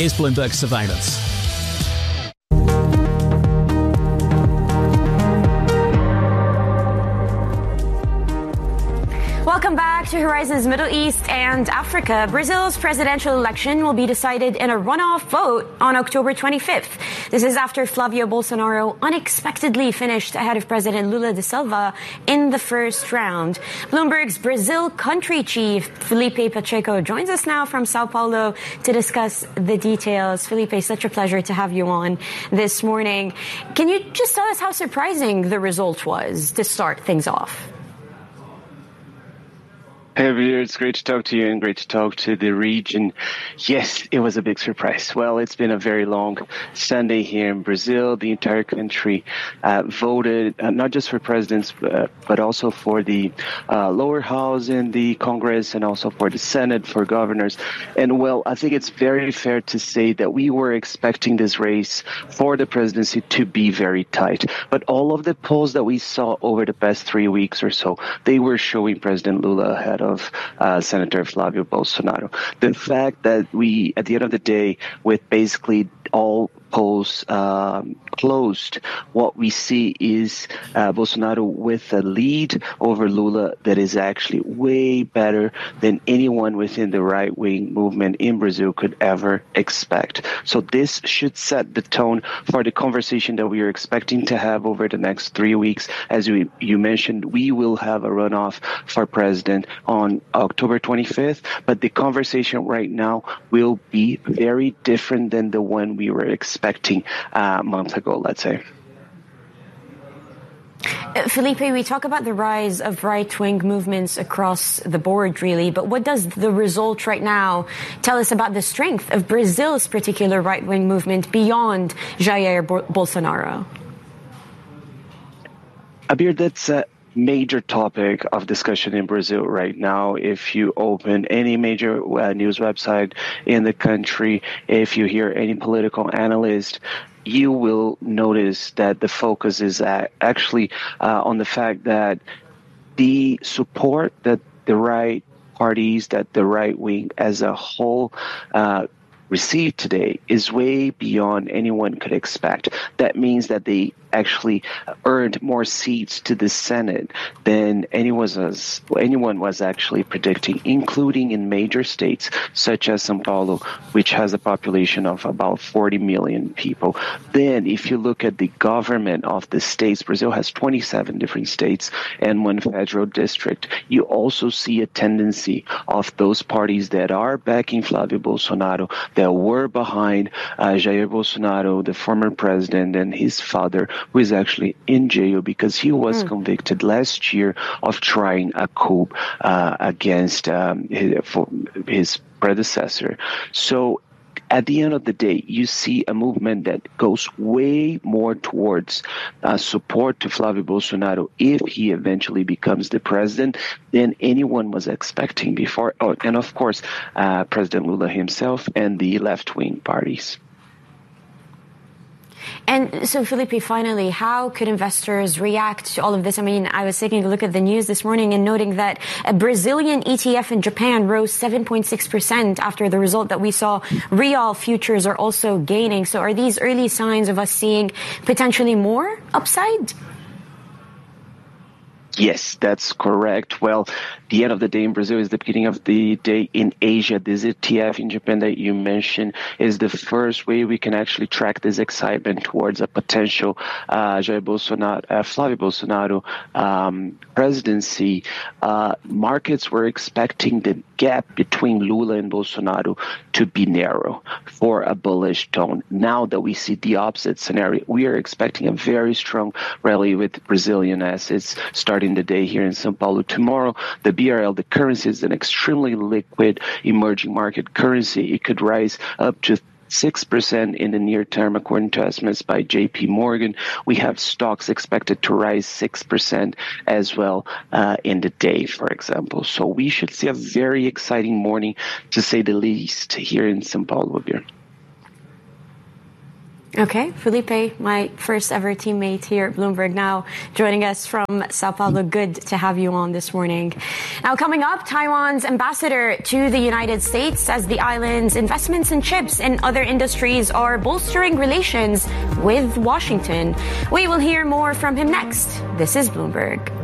is Bloomberg Surveillance. Welcome back to Horizons Middle East and Africa. Brazil's presidential election will be decided in a runoff vote on October 25th. This is after Flavio Bolsonaro unexpectedly finished ahead of President Lula da Silva in the first round. Bloomberg's Brazil country chief, Felipe Pacheco, joins us now from Sao Paulo to discuss the details. Felipe, such a pleasure to have you on this morning. Can you just tell us how surprising the result was to start things off? Hey, Javier, it's great to talk to you and great to talk to the region. Yes, it was a big surprise. Well, it's been a very long Sunday here in Brazil. The entire country voted not just for presidents, but also for the lower house in the Congress and also for the Senate, for governors. And, well, I think it's very fair to say that we were expecting this race for the presidency to be very tight. But all of the polls that we saw over the past 3 weeks or so, they were showing President Lula ahead of Senator Flavio Bolsonaro. The fact that we, at the end of the day, with basically all polls closed, what we see is Bolsonaro with a lead over Lula that is actually way better than anyone within the right-wing movement in Brazil could ever expect. So this should set the tone for the conversation that we are expecting to have over the next 3 weeks. As you mentioned, we will have a runoff for president on October 25th, but the conversation right now will be very different than the one we were expecting a month ago, let's say. Felipe, we talk about the rise of right-wing movements across the board, really, but what does the result right now tell us about the strength of Brazil's particular right-wing movement beyond Jair Bolsonaro? Abir, that's a major topic of discussion in Brazil right now. If you open any major news website in the country, if you hear any political analyst, you will notice that the focus is actually on the fact that the support that the right parties, that the right wing as a whole received today is way beyond anyone could expect. That means that they actually earned more seats to the Senate than anyone was actually predicting, including in major states such as São Paulo, which has a population of about 40 million people. Then if you look at the government of the states, Brazil has 27 different states and one federal district. You also see a tendency of those parties that are backing Flavio Bolsonaro, that were behind Jair Bolsonaro, the former president, and his father, who is actually in jail because he was convicted last year of trying a coup against his predecessor. So at the end of the day, you see a movement that goes way more towards support to Flavio Bolsonaro if he eventually becomes the president than anyone was expecting before. Oh, and of course, President Lula himself and the left-wing parties. And so, Felipe, finally, how could investors react to all of this? I mean, I was taking a look at the news this morning and noting that a Brazilian ETF in Japan rose 7.6% after the result that we saw. Real futures are also gaining. So are these early signs of us seeing potentially more upside? Yes, that's correct. Well, the end of the day in Brazil is the beginning of the day in Asia. This ETF in Japan that you mentioned is the first way we can actually track this excitement towards a potential Flavio Bolsonaro presidency. Markets were expecting the gap between Lula and Bolsonaro to be narrow for a bullish tone. Now that we see the opposite scenario, we are expecting a very strong rally with Brazilian assets starting the day here in São Paulo. Tomorrow, the BRL, the currency, is an extremely liquid emerging market currency. It could rise up to 6% in the near term, according to estimates by JP Morgan. We have stocks expected to rise 6% as well in the day, for example. So we should see a very exciting morning, to say the least, here in São Paulo. Okay, Felipe, my first ever teammate here at Bloomberg, now joining us from Sao Paulo. Good to have you on this morning. Now, coming up, Taiwan's ambassador to the United States says the island's investments in chips and other industries are bolstering relations with Washington. We will hear more from him next. This is Bloomberg.